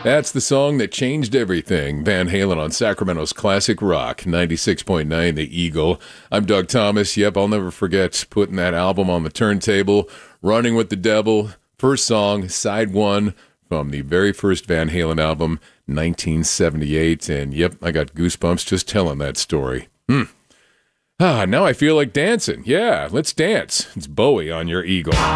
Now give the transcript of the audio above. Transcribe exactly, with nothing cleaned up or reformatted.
That's the song that changed everything. Van Halen on Sacramento's Classic Rock, ninety-six point nine The Eagle. I'm Doug Thomas. Yep, I'll never forget putting that album on the turntable, Running with the Devil. First song, side one, from the very first Van Halen album, nineteen seventy-eight. And yep, I got goosebumps just telling that story. Hmm. Ah, now I feel like dancing. Yeah, let's dance. It's Bowie on your Eagle.